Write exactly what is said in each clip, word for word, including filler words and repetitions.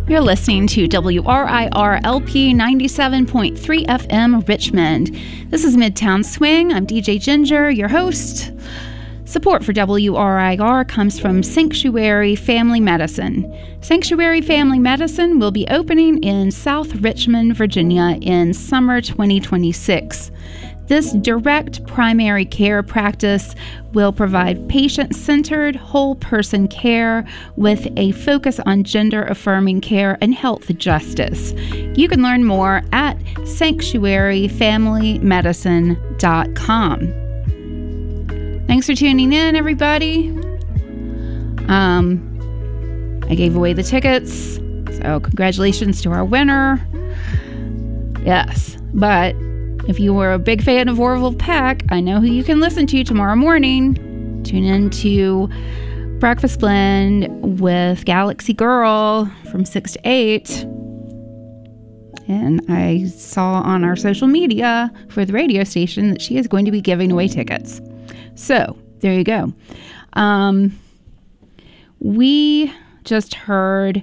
You're listening to W R I R L P ninety-seven point three F M Richmond. This is Midtown Swing. I'm D J Ginger, your host. Support for W R I R comes from Sanctuary Family Medicine. Sanctuary Family Medicine will be opening in South Richmond, Virginia in summer twenty twenty-six. This direct primary care practice will provide patient-centered, whole-person care with a focus on gender-affirming care and health justice. You can learn more at sanctuary family medicine dot com. Thanks for tuning in, everybody. Um, I gave away the tickets, so congratulations to our winner. Yes, but if you were a big fan of Orville Peck, I know who you can listen to tomorrow morning. Tune in to Breakfast Blend with Galaxy Girl from six to eight. And I saw on our social media for the radio station that she is going to be giving away tickets. So, there you go. Um, we just heard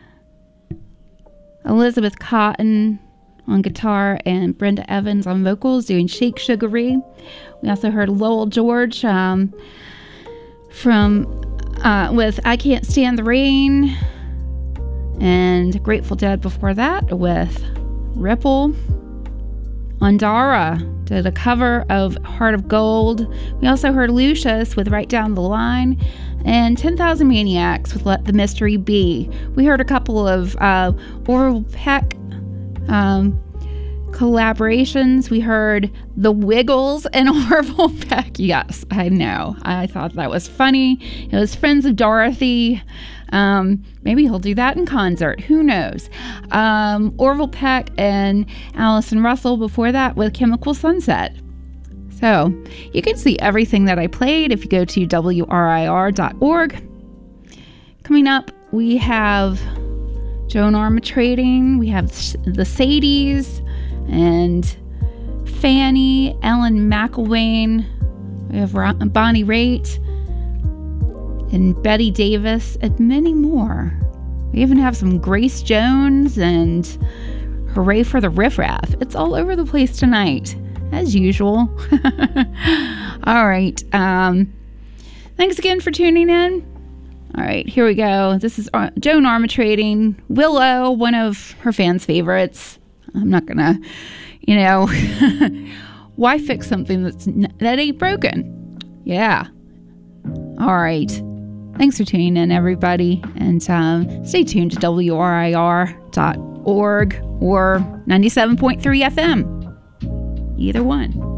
Elizabeth Cotton on guitar and Brenda Evans on vocals doing Shake Sugaree. We also heard Lowell George um, from uh, with I Can't Stand the Rain, and Grateful Dead before that with Ripple. Ondara did a cover of Heart of Gold. We also heard Lucius with Right Down the Line, and ten thousand Maniacs with Let the Mystery Be. We heard a couple of uh, Orville Peck um, collaborations. We heard The Wiggles and Orville Peck. Yes, I know. I thought that was funny. It was Friends of Dorothy. Um, maybe he'll do that in concert. Who knows? Um, Orville Peck and Allison Russell before that with Chemical Sunset. So you can see everything that I played if you go to W R I R dot org. Coming up, we have Joan Armatrading. We have the Sadies and Fanny, Ellen McElwain. We have Bonnie Raitt and Betty Davis, and many more. We even have some Grace Jones and Hooray for the Riff Raff. It's all over the place tonight, as usual. All right. Um, thanks again for tuning in. All right, here we go. This is Ar- Joan Armatrading, Willow, one of her fans' favorites. I'm not gonna, you know, why fix something that's n- that ain't broken? Yeah. All right. Thanks for tuning in, everybody, and um, stay tuned to W R I R dot org or ninety-seven point three F M. Either one.